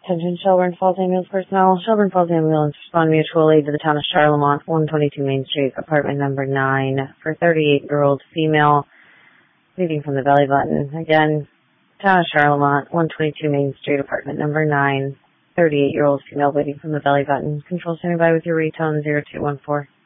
Attention Shelburne Falls Ambulance personnel. Shelburne Falls Ambulance respond mutual aid to the town of Charlemont, 122 Main Street, apartment number 9, for 38-year-old female bleeding from the belly button. Again, town of Charlemont, 122 Main Street, apartment number 9, 38-year-old female bleeding from the belly button. Control standing by with your retone 0214.